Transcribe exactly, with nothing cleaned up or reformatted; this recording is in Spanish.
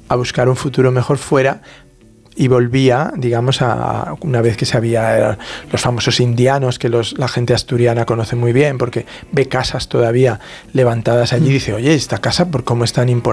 a buscar un futuro mejor fuera y volvía, digamos, a una vez que se había los famosos indianos que los, la gente asturiana conoce muy bien porque ve casas todavía levantadas allí y dice, oye, esta casa por cómo es tan imponente.